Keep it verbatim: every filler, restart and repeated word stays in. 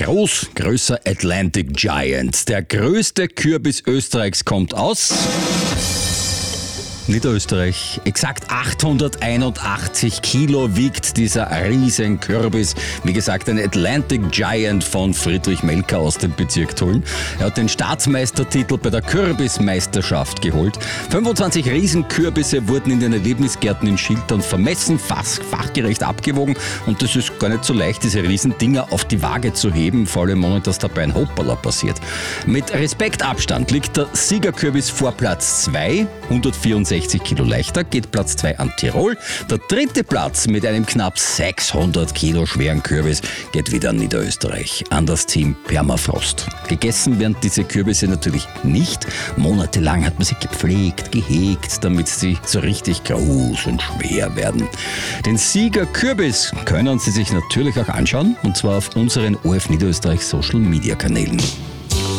Groß, größer Atlantic Giant. Der größte Kürbis Österreichs kommt aus Niederösterreich. Exakt achthunderteinundachtzig Kilo wiegt dieser riesen Kürbis. Wie gesagt, ein Atlantic Giant von Friedrich Melker aus dem Bezirk Tulln. Er hat den Staatsmeistertitel bei der Kürbismeisterschaft geholt. fünfundzwanzig Riesenkürbisse wurden in den Erlebnisgärten in Schiltern vermessen, fast fachgerecht abgewogen. Und das ist gar nicht so leicht, diese Riesendinger auf die Waage zu heben, vor allem ohne dass dabei ein Hoppala passiert. Mit Respektabstand liegt der Siegerkürbis vor Platz zwei, hundertvierundsechzig Kilo leichter, geht Platz zwei an Tirol. Der dritte Platz mit einem knapp sechshundert Kilo schweren Kürbis geht wieder an Niederösterreich, an das Team Permafrost. Gegessen werden diese Kürbisse natürlich nicht. Monatelang hat man sie gepflegt, gehegt, damit sie so richtig groß und schwer werden. Den Sieger-Kürbis können Sie sich natürlich auch anschauen, und zwar auf unseren O R F Niederösterreich Social Media Kanälen.